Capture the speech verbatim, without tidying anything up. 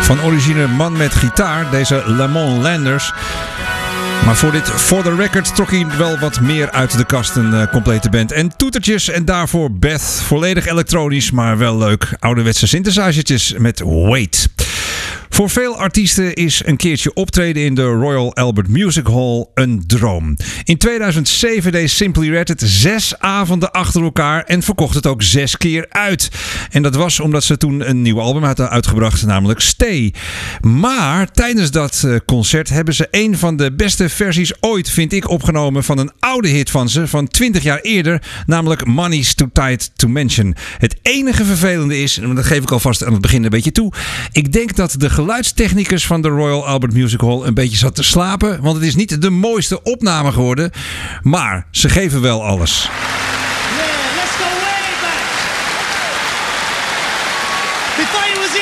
Van origine man met gitaar, deze Lamont Landers. Maar voor dit For The Record trok hij wel wat meer uit de kast, een uh, complete band. En toetertjes en daarvoor Beth, volledig elektronisch, maar wel leuk. Ouderwetse synthesizertjes met Wait. Voor veel artiesten is een keertje optreden in de Royal Albert Music Hall een droom. In tweeduizend zeven deed Simply Red het zes avonden achter elkaar en verkocht het ook zes keer uit. En dat was omdat ze toen een nieuw album hadden uitgebracht, namelijk Stay. Maar tijdens dat concert hebben ze een van de beste versies ooit, vind ik, opgenomen van een oude hit van ze, van twintig jaar eerder, namelijk Money's Too Tight To Mention. Het enige vervelende is, en dat geef ik alvast aan het begin een beetje toe, ik denk dat de geluidstechnicus van de Royal Albert Music Hall een beetje zat te slapen, want het is niet de mooiste opname geworden, maar ze geven wel alles. Yeah, let's go way back. Before it was